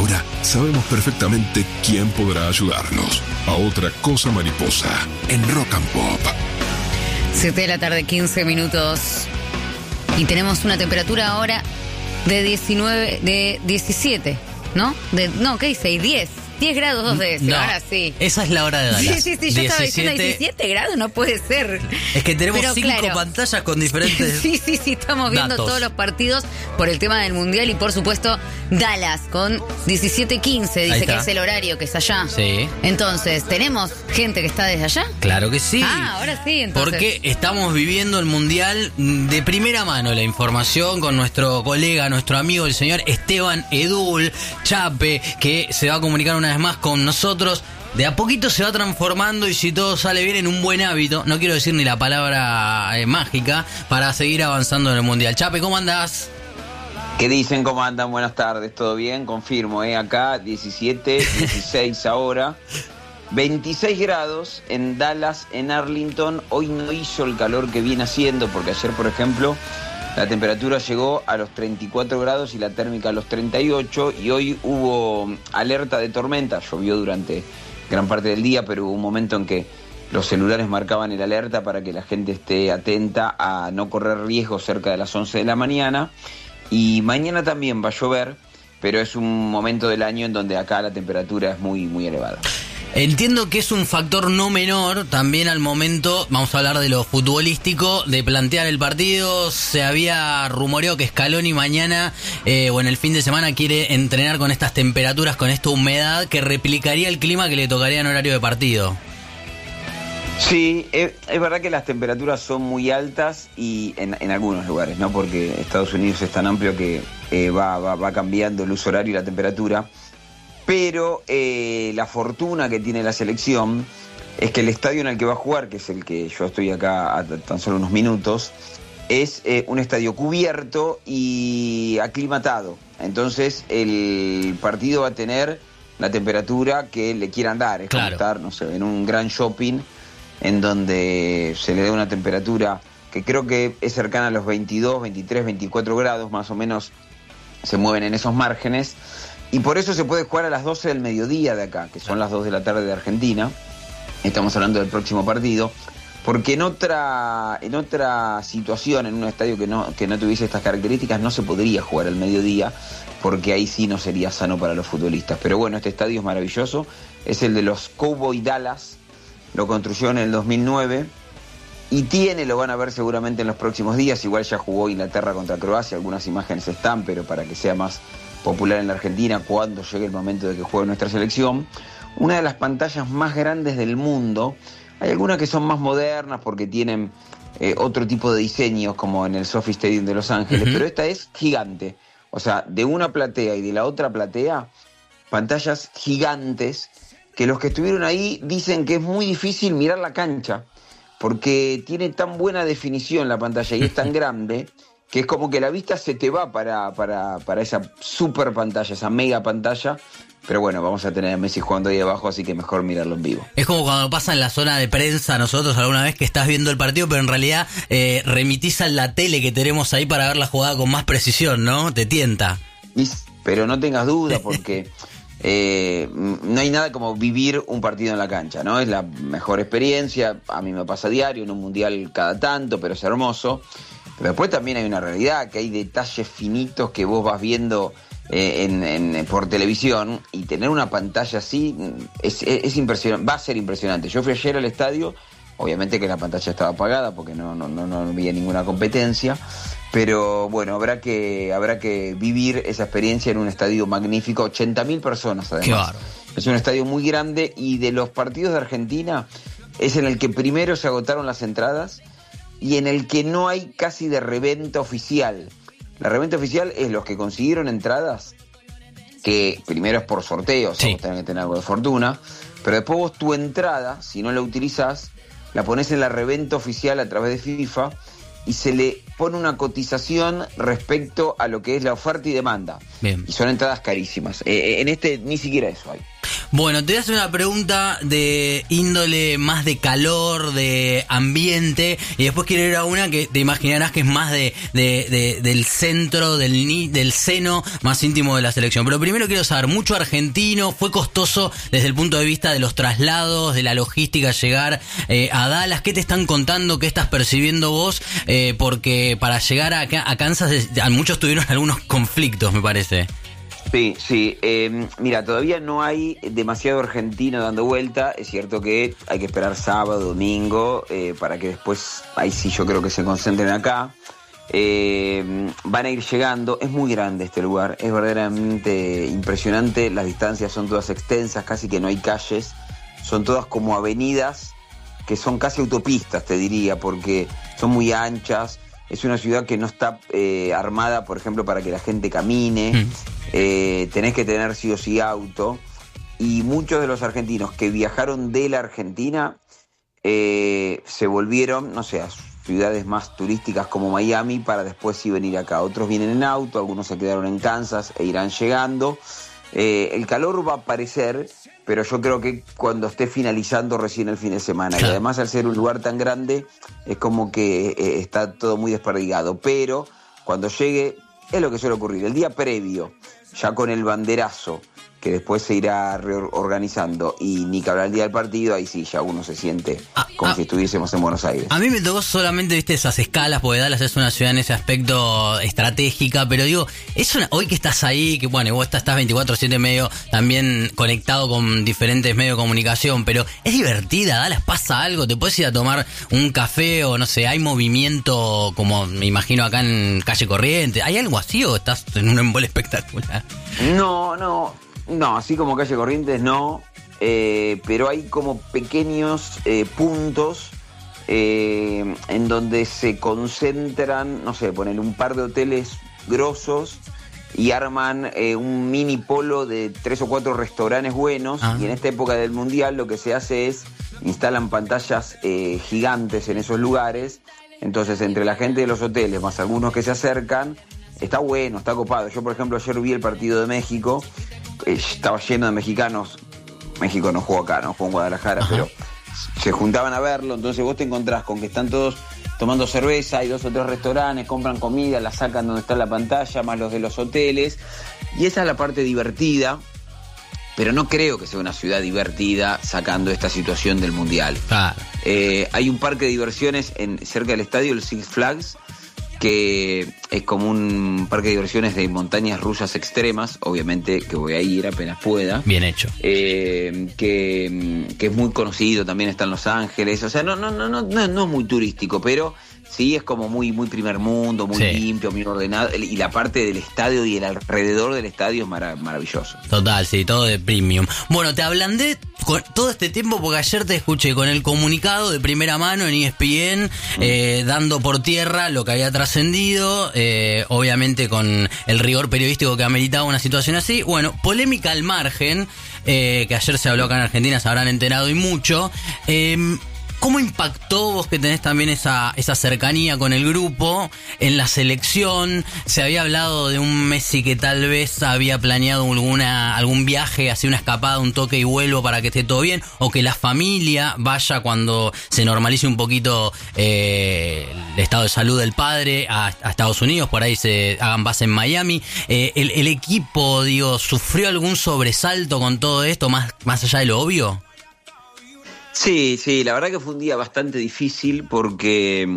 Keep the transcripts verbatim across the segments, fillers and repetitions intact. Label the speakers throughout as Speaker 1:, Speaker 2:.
Speaker 1: Ahora sabemos perfectamente quién podrá ayudarnos. A Otra Cosa Mariposa, en Rock and Pop.
Speaker 2: siete de la tarde, quince minutos. Y tenemos una temperatura ahora de diecinueve, de diecisiete, ¿no? De, no, ¿qué dice? diez. diez grados dos décimas,
Speaker 3: No,
Speaker 2: ahora sí.
Speaker 3: Esa es la hora de Dallas.
Speaker 2: Sí, sí, sí, yo estaba diciendo diecisiete grados, no puede ser.
Speaker 3: Es que tenemos
Speaker 2: Pero
Speaker 3: cinco
Speaker 2: claro,
Speaker 3: pantallas con diferentes
Speaker 2: Sí, sí, sí, estamos viendo
Speaker 3: datos.
Speaker 2: todos los partidos por el tema del Mundial y por supuesto Dallas con diecisiete quince,
Speaker 3: Ahí
Speaker 2: dice
Speaker 3: está.
Speaker 2: que es el horario que es allá.
Speaker 3: Sí.
Speaker 2: Entonces, ¿tenemos gente que está desde allá?
Speaker 3: Claro que sí.
Speaker 2: Ah, ahora sí, entonces.
Speaker 3: Porque estamos viviendo el Mundial de primera mano, la información con nuestro colega, nuestro amigo, el señor Esteban Edul Chape, que se va a comunicar una vez más con nosotros. De a poquito se va transformando y si todo sale bien en un buen hábito, no quiero decir ni la palabra eh, mágica, para seguir avanzando en el Mundial. Chape, ¿cómo andás?
Speaker 4: ¿Qué dicen? ¿Cómo andan? Buenas tardes, ¿todo bien? Confirmo, ¿eh? Acá diecisiete, dieciséis ahora, veintiséis grados en Dallas, en Arlington. Hoy no hizo el calor que viene haciendo, porque ayer, por ejemplo, la temperatura llegó a los treinta y cuatro grados y la térmica a los treinta y ocho, y hoy hubo alerta de tormenta. Llovió durante gran parte del día, pero hubo un momento en que los celulares marcaban el alerta para que la gente esté atenta a no correr riesgo cerca de las once de la mañana. Y mañana también va a llover, pero es un momento del año en donde acá la temperatura es muy, muy elevada.
Speaker 3: Entiendo que es un factor no menor también al momento, vamos a hablar de lo futbolístico, de plantear el partido. Se había rumoreado que Scaloni mañana eh, o en el fin de semana quiere entrenar con estas temperaturas, con esta humedad que replicaría el clima que le tocaría en horario de partido.
Speaker 4: Sí, es, es verdad que las temperaturas son muy altas y en, en algunos lugares, ¿no? Porque Estados Unidos es tan amplio que eh, va, va, va cambiando el uso horario y la temperatura. Pero eh, la fortuna que tiene la selección es que el estadio en el que va a jugar, que es el que yo estoy acá a tan solo unos minutos, es eh, un estadio cubierto y aclimatado. Entonces el partido va a tener la temperatura que le quieran dar. Es
Speaker 3: claro.
Speaker 4: como estar, no sé, en un gran shopping en donde se le da una temperatura que creo que es cercana a los veintidós, veintitrés, veinticuatro grados, más o menos se mueven en esos márgenes. Y por eso se puede jugar a las doce del mediodía de acá, que son las dos de la tarde de Argentina. Estamos hablando del próximo partido. Porque en otra en otra situación, en un estadio que no, que no tuviese estas características, no se podría jugar al mediodía, porque ahí sí no sería sano para los futbolistas. Pero bueno, este estadio es maravilloso. Es el de los Cowboys Dallas. Lo construyó en el dos mil nueve. Y tiene, lo van a ver seguramente en los próximos días. Igual ya jugó Inglaterra contra Croacia. Algunas imágenes están, pero para que sea más popular en la Argentina cuando llegue el momento de que juegue nuestra selección. Una de las pantallas más grandes del mundo. Hay algunas que son más modernas porque tienen eh, otro tipo de diseños, como en el SoFi Stadium de Los Ángeles, uh-huh. Pero esta es gigante. O sea, de una platea y de la otra platea, pantallas gigantes que los que estuvieron ahí dicen que es muy difícil mirar la cancha porque tiene tan buena definición la pantalla y es tan grande que es como que la vista se te va para, para, para esa super pantalla, esa mega pantalla. Pero bueno, vamos a tener a Messi jugando ahí abajo, así que mejor mirarlo en vivo.
Speaker 3: Es como cuando pasa en la zona de prensa nosotros alguna vez que estás viendo el partido, pero en realidad eh, remitís a la tele que tenemos ahí para ver la jugada con más precisión, ¿no? Te tienta.
Speaker 4: Y, pero no tengas duda, porque eh, no hay nada como vivir un partido en la cancha, ¿no? Es la mejor experiencia. A mí me pasa diario, en un mundial cada tanto, pero es hermoso. Pero después también hay una realidad, que hay detalles finitos que vos vas viendo eh, en, en, por televisión, y tener una pantalla así es, es, es impresionante, va a ser impresionante. Yo fui ayer al estadio, obviamente que la pantalla estaba apagada porque no, no, no, no había ninguna competencia, pero bueno, habrá que, habrá que vivir esa experiencia en un estadio magnífico, ochenta mil personas además.
Speaker 3: Qué bárbaro.
Speaker 4: Es un estadio muy grande, y de los partidos de Argentina es en el que primero se agotaron las entradas y en el que no hay casi de reventa oficial. La reventa oficial es los que consiguieron entradas, que primero es por sorteo, sí. O sea, vos tenés que tener algo de fortuna, pero después vos tu entrada, si no la utilizás, la ponés en la reventa oficial a través de FIFA y se le pone una cotización respecto a lo que es la oferta y demanda.
Speaker 3: Bien.
Speaker 4: Y son entradas carísimas. Eh, en este ni siquiera eso hay.
Speaker 3: Bueno, te voy a hacer una pregunta de índole más de calor, de ambiente, y después quiero ir a una que te imaginarás que es más de, de, de del centro, del ni, del seno más íntimo de la selección. Pero primero quiero saber, mucho argentino, fue costoso desde el punto de vista de los traslados, de la logística, llegar eh, a Dallas. ¿Qué te están contando? ¿Qué estás percibiendo vos? Eh, porque para llegar a, a Kansas, a muchos tuvieron algunos conflictos, me parece.
Speaker 4: Sí, sí. Eh, mira, todavía no hay demasiado argentino dando vuelta. Es cierto que hay que esperar sábado, domingo, eh, para que después, ahí sí yo creo que se concentren acá. Eh, van a ir llegando. Es muy grande este lugar, es verdaderamente impresionante. Las distancias son todas extensas, casi que no hay calles. Son todas como avenidas que son casi autopistas, te diría, porque son muy anchas. Es una ciudad que no está eh, armada, por ejemplo, para que la gente camine. Mm. Eh, tenés que tener sí o sí auto. Y muchos de los argentinos que viajaron de la Argentina eh, se volvieron, no sé, a ciudades más turísticas como Miami para después sí venir acá. Otros vienen en auto, algunos se quedaron en Kansas e irán llegando. Eh, el calor va a aparecer, pero yo creo que cuando esté finalizando recién el fin de semana. Claro. Y además, al ser un lugar tan grande, es como que eh, está todo muy desperdigado. Pero cuando llegue, es lo que suele ocurrir. El día previo, ya con el banderazo, que después se irá reorganizando, y ni que hablar el día del partido, ahí sí ya uno se siente ah, como ah, si estuviésemos en Buenos Aires.
Speaker 3: A mí me tocó solamente, viste, esas escalas, porque Dallas es una ciudad en ese aspecto estratégica, pero digo, es una, hoy que estás ahí, que bueno, vos estás veinticuatro siete medio también conectado con diferentes medios de comunicación, pero es divertida, Dallas, pasa algo, te puedes ir a tomar un café o no sé, hay movimiento como me imagino acá en Calle Corrientes, ¿hay algo así o estás en un embole espectacular?
Speaker 4: No, no. No, así como Calle Corrientes no, eh, pero hay como pequeños eh, puntos eh, en donde se concentran, no sé, ponen un par de hoteles grosos y arman eh, un mini polo de tres o cuatro restaurantes buenos. Ah. Y en esta época del Mundial lo que se hace es instalan pantallas eh, gigantes en esos lugares. Entonces, entre la gente de los hoteles más algunos que se acercan, está bueno, está copado. Yo, por ejemplo, ayer vi el partido de México. Estaba lleno de mexicanos. México no jugó acá, no jugó en Guadalajara. Ajá. Pero se juntaban a verlo. Entonces vos te encontrás con que están todos tomando cerveza, hay dos o tres restaurantes, compran comida, la sacan donde está la pantalla, más los de los hoteles. Y esa es la parte divertida. Pero no creo que sea una ciudad divertida sacando esta situación del Mundial. Ah. Eh, hay un parque de diversiones en, cerca del estadio, el Six Flags, que es como un parque de diversiones de montañas rusas extremas, obviamente que voy a ir apenas pueda.
Speaker 3: Bien hecho.
Speaker 4: Eh, que, que es muy conocido, también está en Los Ángeles, o sea, no, no, no, no, no, no es muy turístico, pero sí es como muy, muy primer mundo, muy sí. limpio, muy ordenado, y la parte del estadio y el alrededor del estadio es marav- maravilloso.
Speaker 3: Total, sí, todo de premium. Bueno, te ablandé con todo este tiempo porque ayer te escuché con el comunicado de primera mano en E S P N, mm. eh, dando por tierra lo que había trascendido, eh, obviamente con el rigor periodístico que ameritaba una situación así. Bueno, polémica al margen, eh, que ayer se habló acá en Argentina, se habrán enterado y mucho. Eh, ¿Cómo impactó vos que tenés también esa esa cercanía con el grupo en la selección? Se había hablado de un Messi que tal vez había planeado alguna algún viaje, así una escapada, un toque y vuelvo para que esté todo bien, o que la familia vaya cuando se normalice un poquito eh, el estado de salud del padre a, a Estados Unidos, por ahí se hagan base en Miami. Eh, el, el equipo, digo, ¿sufrió algún sobresalto con todo esto, más, más allá de lo obvio?
Speaker 4: Sí, sí, la verdad que fue un día bastante difícil porque,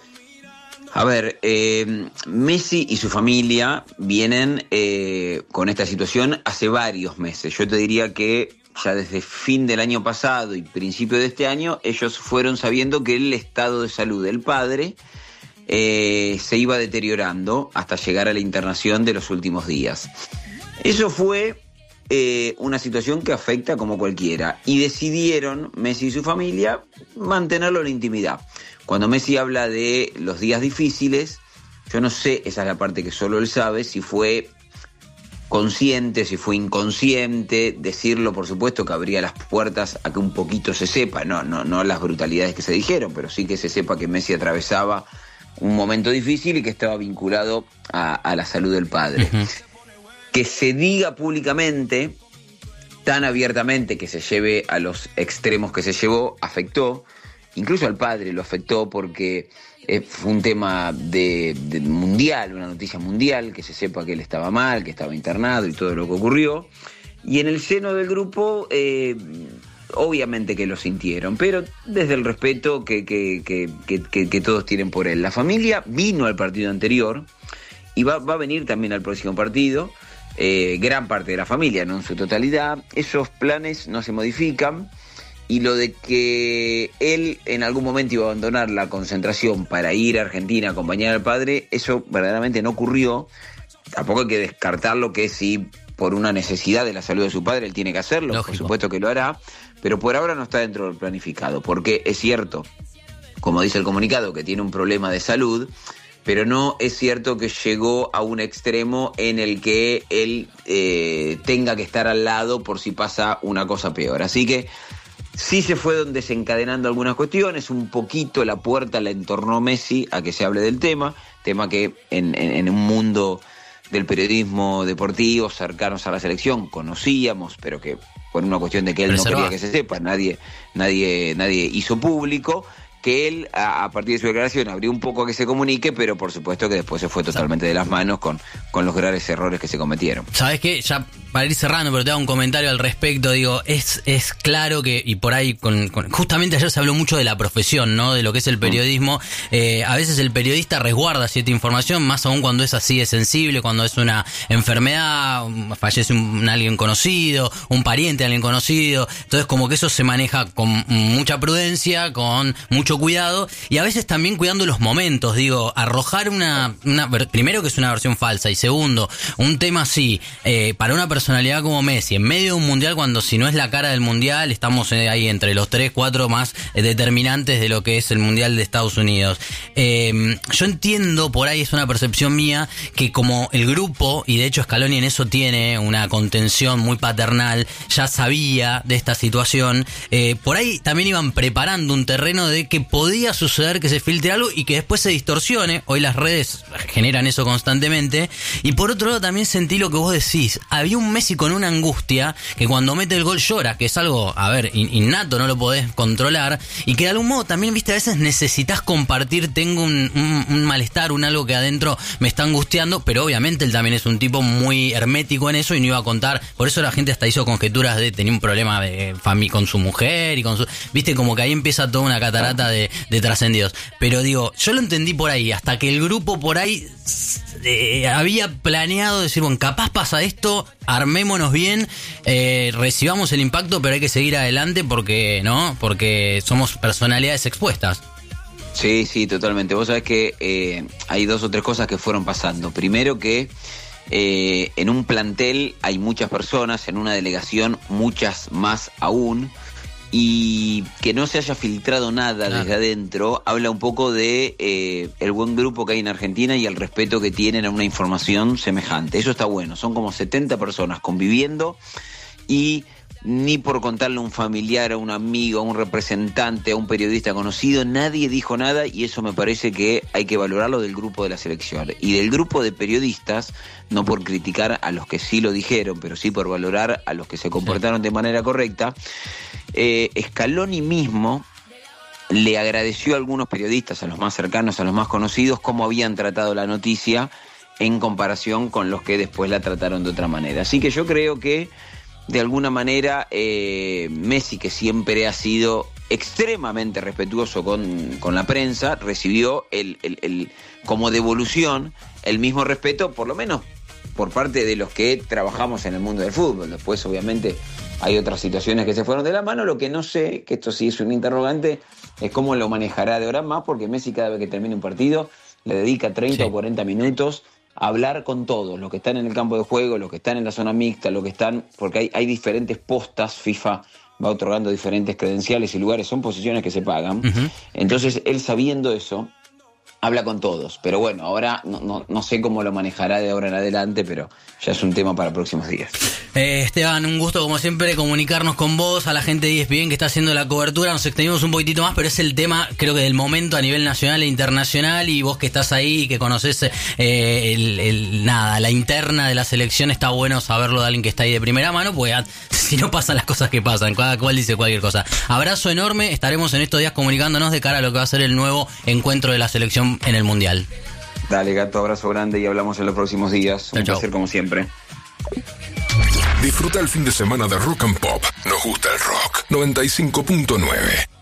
Speaker 4: a ver, eh, Messi y su familia vienen eh, con esta situación hace varios meses. Yo te diría que ya desde fin del año pasado y principio de este año, ellos fueron sabiendo que el estado de salud del padre eh, se iba deteriorando hasta llegar a la internación de los últimos días. Eso fue Eh, una situación que afecta como cualquiera, y decidieron Messi y su familia mantenerlo en la intimidad. Cuando Messi habla de los días difíciles, yo no sé, esa es la parte que solo él sabe, si fue consciente, si fue inconsciente. Decirlo, por supuesto, que abría las puertas a que un poquito se sepa, no, no, no las brutalidades que se dijeron, pero sí que se sepa que Messi atravesaba un momento difícil y que estaba vinculado a, a la salud del padre. Uh-huh. Que se diga públicamente tan abiertamente que se lleve a los extremos que se llevó, afectó, incluso al padre lo afectó porque eh, fue un tema de, de mundial, una noticia mundial, que se sepa que él estaba mal, que estaba internado y todo lo que ocurrió. Y en el seno del grupo, eh, obviamente que lo sintieron, pero desde el respeto que, que, que, que, que, que todos tienen por él. La familia vino al partido anterior y va, va a venir también al próximo partido. Eh, gran parte de la familia, no en su totalidad. Esos planes no se modifican, y lo de que él en algún momento iba a abandonar la concentración para ir a Argentina a acompañar al padre, eso verdaderamente no ocurrió. Tampoco hay que descartarlo, que si por una necesidad de la salud de su padre él tiene que hacerlo. Lógico. Por supuesto que lo hará, pero por ahora no está dentro del planificado, porque es cierto, como dice el comunicado, que tiene un problema de salud, pero no es cierto que llegó a un extremo en el que él eh, tenga que estar al lado por si pasa una cosa peor. Así que sí se fueron desencadenando algunas cuestiones, un poquito la puerta la entornó Messi a que se hable del tema, tema que en, en, en un mundo del periodismo deportivo cercanos a la selección conocíamos, pero que por una cuestión de que él Reserva. no quería que se sepa, nadie, nadie, nadie hizo público, que él, a, a partir de su declaración, abrió un poco a que se comunique, pero por supuesto que después se fue totalmente de las manos con, con los graves errores que se cometieron.
Speaker 3: ¿Sabes qué? Ya para ir cerrando, pero te hago un comentario al respecto, digo, es, es claro que, y por ahí, con, con, justamente ayer se habló mucho de la profesión, ¿no? De lo que es el periodismo. Eh, a veces el periodista resguarda cierta información, más aún cuando es así de sensible, cuando es una enfermedad, fallece un, un alguien conocido, un pariente de alguien conocido. Entonces, como que eso se maneja con mucha prudencia, con mucho cuidado, y a veces también cuidando los momentos. Digo, arrojar una, una primero que es una versión falsa, y segundo, un tema así, eh, para una personalidad como Messi, en medio de un mundial, cuando si no es la cara del mundial, estamos ahí entre los tres, cuatro más determinantes de lo que es el mundial de Estados Unidos. Eh, yo entiendo, por ahí es una percepción mía, que como el grupo, y de hecho Scaloni en eso tiene una contención muy paternal, ya sabía de esta situación, eh, por ahí también iban preparando un terreno de que podía suceder que se filtre algo y que después se distorsione. Hoy las redes generan eso constantemente. Y por otro lado también sentí lo que vos decís. Había un Messi con una angustia que cuando mete el gol llora, que es algo, a ver, innato, no lo podés controlar. Y que de algún modo también, viste, a veces necesitas compartir, tengo un, un, un malestar, un algo que adentro me está angustiando, pero obviamente él también es un tipo muy hermético en eso y no iba a contar. Por eso la gente hasta hizo conjeturas de tenía un problema de fami- con su mujer y con su... Viste, como que ahí empieza toda una catarata de, de trascendidos. Pero digo, yo lo entendí por ahí, hasta que el grupo por ahí eh, había planeado decir, bueno, capaz pasa esto, armémonos bien, eh, recibamos el impacto, pero hay que seguir adelante porque, ¿no? Porque somos personalidades expuestas.
Speaker 4: Sí, sí, totalmente. Vos sabés que eh, hay dos o tres cosas que fueron pasando. Primero que eh, en un plantel hay muchas personas, en una delegación muchas más aún, y que no se haya filtrado nada desde adentro habla un poco de eh, el buen grupo que hay en Argentina y el respeto que tienen a una información semejante. Eso está bueno, son como setenta personas conviviendo y ni por contarle a un familiar, a un amigo, a un representante, a un periodista conocido, nadie dijo nada, y eso me parece que hay que valorarlo del grupo de la selección. Y del grupo de periodistas, no por criticar a los que sí lo dijeron, pero sí por valorar a los que se comportaron de manera correcta, eh, Scaloni mismo le agradeció a algunos periodistas, a los más cercanos, a los más conocidos, cómo habían tratado la noticia en comparación con los que después la trataron de otra manera. Así que yo creo que de alguna manera eh, Messi, que siempre ha sido extremadamente respetuoso con, con la prensa, recibió el, el, el, como devolución el mismo respeto, por lo menos por parte de los que trabajamos en el mundo del fútbol. Después obviamente hay otras situaciones que se fueron de la mano. Lo que no sé, que esto sí es un interrogante, es cómo lo manejará de ahora en más, porque Messi cada vez que termina un partido le dedica treinta sí. o cuarenta minutos hablar con todos, los que están en el campo de juego, los que están en la zona mixta, los que están, porque hay, hay diferentes postas, FIFA va otorgando diferentes credenciales y lugares, son posiciones que se pagan. Uh-huh. Entonces, él sabiendo eso, habla con todos. Pero bueno, ahora no, no, no sé cómo lo manejará de ahora en adelante, pero ya es un tema para próximos días.
Speaker 3: Eh, Esteban, un gusto como siempre comunicarnos con vos, a la gente de E S P N que está haciendo la cobertura. Nos extendimos un poquitito más, pero es el tema, creo que del momento a nivel nacional e internacional, y vos que estás ahí y que conocés eh, el, el, nada, la interna de la selección, está bueno saberlo de alguien que está ahí de primera mano, porque si no pasan las cosas que pasan, cada cual dice cualquier cosa. Abrazo enorme, estaremos en estos días comunicándonos de cara a lo que va a ser el nuevo encuentro de la selección en el Mundial.
Speaker 4: Dale, Gato, abrazo grande y hablamos en los próximos días. Un
Speaker 3: chau,
Speaker 4: placer como siempre.
Speaker 1: Disfruta el fin de semana de Rock and Pop. Nos gusta el rock. noventa y cinco punto nueve